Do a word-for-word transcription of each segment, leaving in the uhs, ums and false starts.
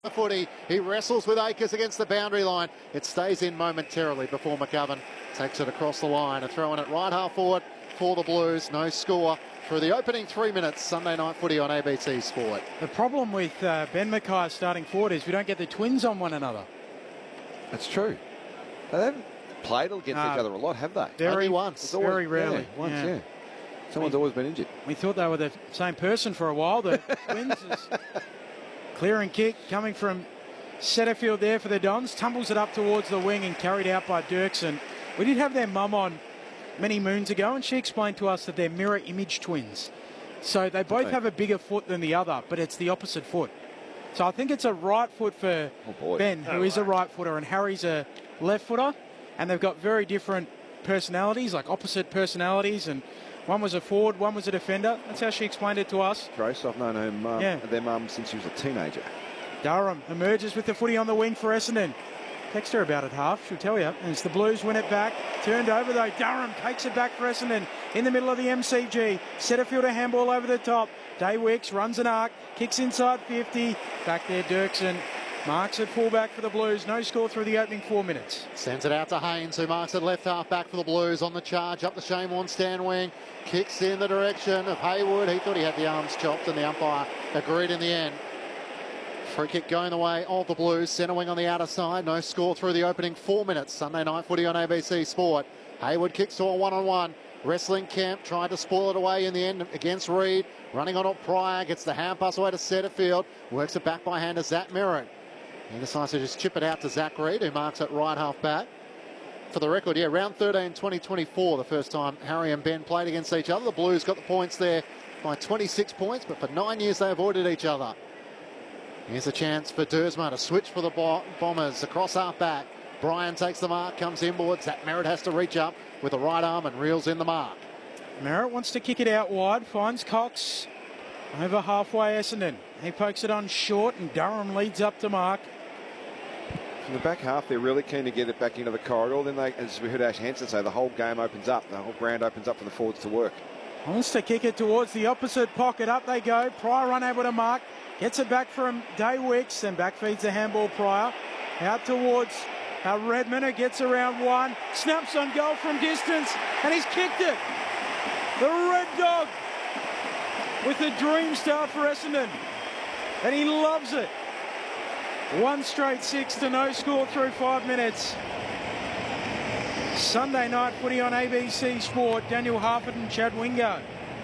The footy, he wrestles with Akers against the boundary line. It stays in momentarily before McGovern takes it across the line. A throw in it right half forward for the Blues. No score through the opening three minutes. Sunday night footy on A B C Sport. The problem with uh, Ben Mackay starting forward is we don't get the twins on one another. That's true. They haven't played against No. each other a lot, have they? Very Only once. It's always- Very rarely. Yeah, once, Yeah. yeah. Someone's always been injured. We thought they were the same person for a while. The twins is clear and kick coming from Setterfield there for the Dons. Tumbles it up towards the wing and carried out by Dirksen. We did have their mum on many moons ago, and she explained to us that they're mirror image twins. So they both Right. have a bigger foot than the other, but it's the opposite foot. So I think it's a right foot for Oh, boy. Ben, who Oh, is a wow. right footer, and Harry's a left footer. And they've got very different personalities, like opposite personalities. And one was a forward, one was a defender. That's how she explained it to us. Grace, I've known her mum, Yeah. their mum since she was a teenager. Durham emerges with the footy on the wing for Essendon. Text her about it half, she'll tell you. And it's the Blues win it back. Turned over though. Durham takes it back for Essendon in the middle of the M C G. Setterfield a handball over the top. Day Wicks runs an arc, kicks inside fifty. Back there, Dirksen marks at fullback for the Blues. No score through the opening four minutes. Sends it out to Haynes, who marks it left half back for the Blues on the charge. Up the Shane Warne stand wing. Kicks in the direction of Haywood. He thought he had the arms chopped, and the umpire agreed in the end. Free kick going the way of the Blues. Centre wing on the outer side. No score through the opening four minutes. Sunday night footy on A B C Sport. Haywood kicks to a one-on-one. Wrestling Kemp tried to spoil it away in the end against Reed. Running on it Pryor. Gets the hand pass away to Setterfield. Works it back by hand to Zach Merritt. He decides to just chip it out to Zach Reed, who marks it right half back. For the record, yeah, round thirteen twenty twenty-four, the first time Harry and Ben played against each other. The Blues got the points there by twenty-six points, but for nine years they avoided each other. Here's a chance for Dersma to switch for the Bo- Bombers across half back. Bryan takes the mark, comes inboard. Zach Merritt has to reach up with the right arm and reels in the mark. Merritt wants to kick it out wide, finds Cox over halfway Essendon. He pokes it on short and Durham leads up to mark. From the back half, they're really keen to get it back into the corridor. Then, they, as we heard Ash Hansen say, the whole game opens up. The whole ground opens up for the forwards to work. Wants to kick it towards the opposite pocket. Up they go. Pryor unable to mark. Gets it back from Day Wicks and back feeds the handball Pryor. Out towards uh, Redmond, who gets around one. Snaps on goal from distance and he's kicked it. The Red Dog with a dream start for Essendon. And he loves it. One straight six to no score through five minutes. Sunday night footy on A B C Sport. Daniel Harford and Chad Wingo.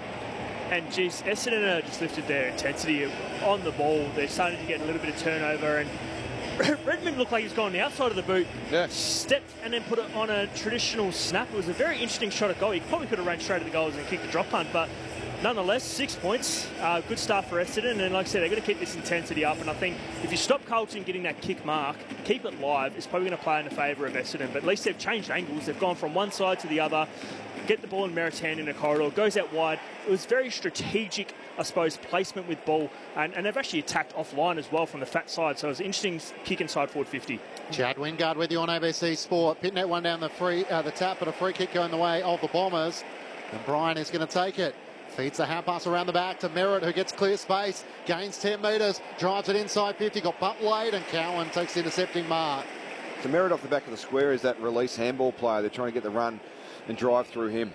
And geez, Essendon just lifted their intensity on the ball. They're starting to get a little bit of turnover, and Redmond looked like he's gone the outside of the boot, Yeah. stepped and then put it on a traditional snap. It was a very interesting shot at goal. He probably could have run straight at the goals and kicked the drop punt, but nonetheless, six points. Uh, good start for Essendon, and like I said, they're going to keep this intensity up. And I think if you stop Colton getting that kick mark, keep it live, it's probably going to play in the favour of Essendon. But at least they've changed angles. They've gone from one side to the other. Get the ball in Merritt's hand in a corridor, goes out wide. It was very strategic, I suppose, placement with ball, and, and they've actually attacked offline as well from the fat side. So it was an interesting kick inside forward fifty. Chad Wingard with you on A B C Sport. Pitnet one down the free, uh, the tap, but a free kick going the way of the Bombers. And Bryan is going to take it. Feeds the hand pass around the back to Merritt, who gets clear space, gains ten metres, drives it inside fifty, got bumped late, and Cowan takes the intercepting mark. So Merritt off the back of the square is that release handball player. They're trying to get the run and drive through him.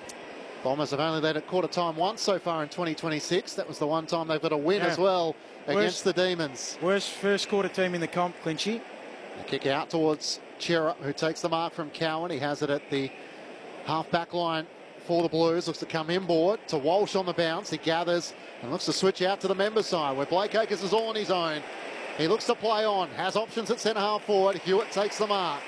Bombers have only led at quarter time once so far in twenty twenty-six. That was the one time they've got a win Yeah. as well against Worst- the Demons. Worst first quarter team in the comp, Clinchy. A kick out towards Chera, who takes the mark from Cowan. He has it at the half-back line for the Blues. Looks to come inboard to Walsh on the bounce. He gathers and looks to switch out to the member side, where Blake Acres is all on his own. He looks to play on, has options at centre-half forward. Hewitt takes the mark.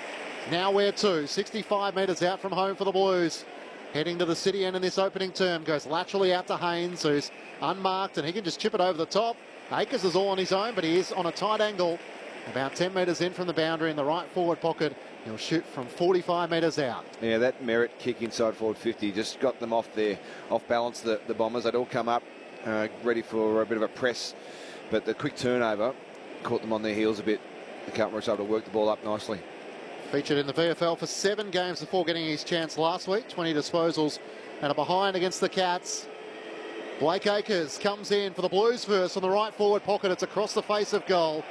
Now where to? sixty-five metres out from home for the Blues. Heading to the city end in this opening term. Goes laterally out to Haynes, who's unmarked, and he can just chip it over the top. Akers is all on his own, but he is on a tight angle. About ten metres in from the boundary in the right forward pocket. He'll shoot from forty-five metres out. Yeah, that Merritt kick inside forward fifty just got them off there, off balance, the, the Bombers. They'd all come up uh, ready for a bit of a press, but the quick turnover caught them on their heels a bit. The Carlton was able to work the ball up nicely. Featured in the V F L for seven games before getting his chance last week. twenty disposals and a behind against the Cats. Blake Acres comes in for the Blues first on the right forward pocket. It's across the face of goal.